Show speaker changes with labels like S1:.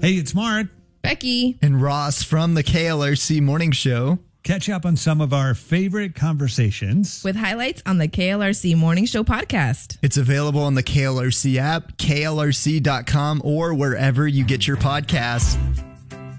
S1: Hey, it's Mark.
S2: Becky.
S3: And Ross from the KLRC Morning Show.
S1: Catch up on some of our favorite conversations
S2: with highlights on the KLRC Morning Show podcast.
S3: It's available on the KLRC app, klrc.com, or wherever you get your podcasts.